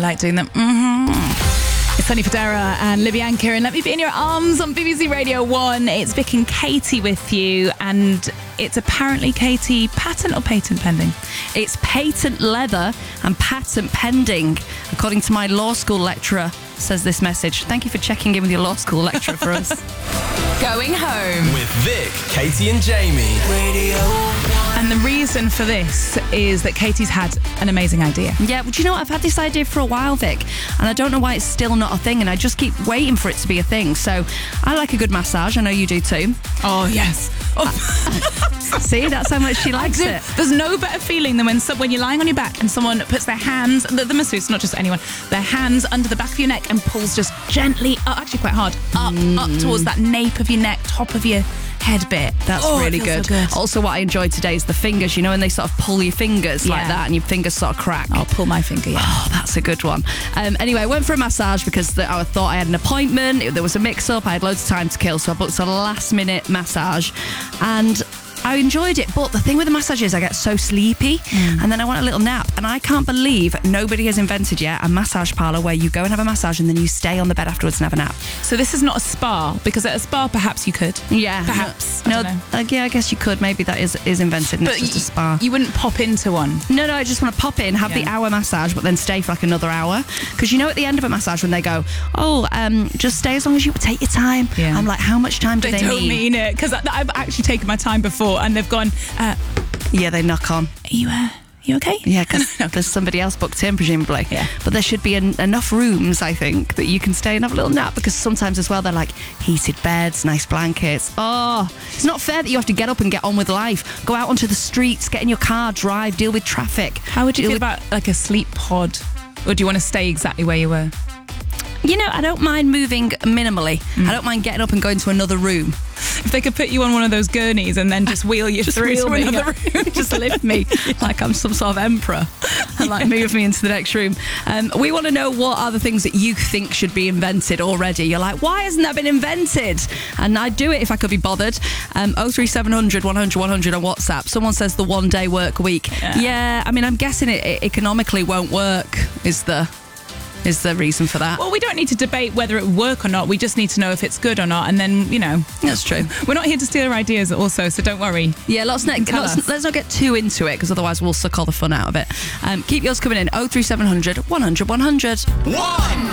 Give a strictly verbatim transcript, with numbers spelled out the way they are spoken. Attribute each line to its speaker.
Speaker 1: like doing them. Mm-hmm. It's Sunny Federa and Libby Anker, and Let Me Be in Your Arms on B B C Radio one. It's Vic and Katie with you, and it's apparently, Katie, patent or patent pending?
Speaker 2: It's patent leather and patent pending, according to my law school lecturer, says this message. Thank you for checking in with your law school lecturer for us.
Speaker 3: Going home
Speaker 4: with Vic, Katie and Jamie. Radio
Speaker 1: And the reason for this is that Katie's had an amazing idea.
Speaker 2: Yeah, well, do you know what? I've had this idea for a while, Vic, and I don't know why it's still not a thing, and I just keep waiting for it to be a thing. So I like a good massage. I know you do too.
Speaker 1: Oh, yes. Oh.
Speaker 2: See, that's how much she likes it.
Speaker 1: There's no better feeling than when some, when you're lying on your back and someone puts their hands, the, the masseuse, not just anyone, their hands under the back of your neck and pulls just gently, up, actually quite hard, up, mm. up towards that nape of your neck, top of your head bit.
Speaker 2: That's
Speaker 1: oh,
Speaker 2: really good.
Speaker 1: So good.
Speaker 2: Also, what I enjoyed today is the fingers, you know, and they sort of pull your fingers
Speaker 1: yeah.
Speaker 2: like that and your fingers sort of crack.
Speaker 1: I'll pull my finger, yeah.
Speaker 2: Oh, that's a good one. Um, anyway, I went for a massage because the, I thought I had an appointment. It, there was a mix-up. I had loads of time to kill, so I booked a last-minute massage. And I enjoyed it, but the thing with the massage is I get so sleepy mm. and then I want a little nap, and I can't believe nobody has invented yet a massage parlour where you go and have a massage and then you stay on the bed afterwards and have a nap.
Speaker 1: So this is not a spa, because at a spa perhaps you could.
Speaker 2: Yeah.
Speaker 1: Perhaps.
Speaker 2: No, uh, yeah, I guess you could. Maybe that is, is invented and
Speaker 1: but
Speaker 2: it's just
Speaker 1: y-
Speaker 2: a spa.
Speaker 1: You wouldn't pop into one?
Speaker 2: No, no, I just want to pop in, have
Speaker 1: yeah.
Speaker 2: the hour massage, but then stay for like another hour. Because you know at the end of a massage when they go, oh, um, just stay as long as you take your time.
Speaker 1: Yeah.
Speaker 2: I'm like, how much time do
Speaker 1: they,
Speaker 2: they
Speaker 1: don't
Speaker 2: mean?
Speaker 1: mean it, because I've actually taken my time before and they've gone, uh,
Speaker 2: yeah, they knock on.
Speaker 1: Are you, uh, you okay?
Speaker 2: Yeah, because okay. there's somebody else booked in, presumably.
Speaker 1: Yeah.
Speaker 2: But there should be en- enough rooms, I think, that you can stay and have a little nap, because sometimes as well they're like heated beds, nice blankets. Oh, it's not fair that you have to get up and get on with life. Go out onto the streets, get in your car, drive, deal with traffic.
Speaker 1: How would you
Speaker 2: deal
Speaker 1: feel
Speaker 2: with-
Speaker 1: about like a sleep pod? Or do you want to stay exactly where you were?
Speaker 2: You know, I don't mind moving minimally. Mm. I don't mind getting up and going to another room.
Speaker 1: If they could put you on one of those gurneys and then just wheel you
Speaker 2: just
Speaker 1: through
Speaker 2: wheel
Speaker 1: to
Speaker 2: me,
Speaker 1: another room.
Speaker 2: Just lift me like I'm some sort of emperor and like move me into the next room. Um, we want to know what are the things that you think should be invented already. You're like, why hasn't that been invented? And I'd do it if I could be bothered. Um, oh three seven hundred one hundred one hundred on WhatsApp. Someone says the one day work week. Yeah, yeah I mean, I'm guessing it, it economically won't work is the... is the reason for that.
Speaker 1: Well, we don't need to debate whether it would work or not. We just need to know if it's good or not. And then, you know.
Speaker 2: That's true.
Speaker 1: We're not here to steal our ideas also, so don't worry.
Speaker 2: Yeah, let's not, let's, let's not get too into it, because otherwise we'll suck all the fun out of it. Um, keep yours coming in. oh three seven hundred one hundred one hundred.
Speaker 4: One!